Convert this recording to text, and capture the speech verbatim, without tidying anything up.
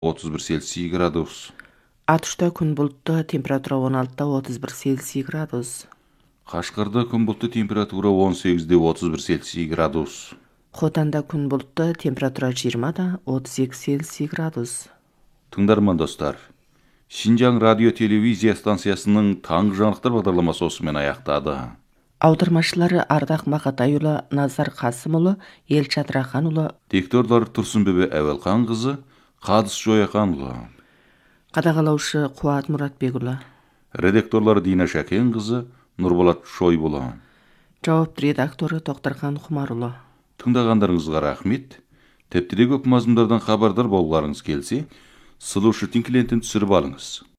отуз бир Цельсий градус. Атышта күн бұлтты, температура он алтыда отуз бир Цельсий градус. Кашкарда күн бұлтты, температура он сегизде отуз бир Цельсий градус. Хотанда күн бұлтты, температура жыйырмада отуз эки Цельсий градус. Тыңдарман достар, Шинжаң радио телевизия станциясының таңғы жаңалықтар бағдарламасы осымен аяқтады. Аудармашылары Ардақ Мақатайұлы, Назар Қасымұлы, Елшат Раханұлы, Дикторлар Тұрсынбебе Әуелқан қызы, Қадыс Жояқанұлы. Қадағалаушы Қуат Мұратбекұлы. Редакторлар Дина Шәкен қызы, Нұрболат Шойбұлы. Жауапты редакторы Тоқтархан Құмарұлы. Тыңдағандарыңызға рахмет. Тепті де көп мазмұндардан хабардар болуларыңыз келсе, Слушать клиентін түсіріп алыңыз.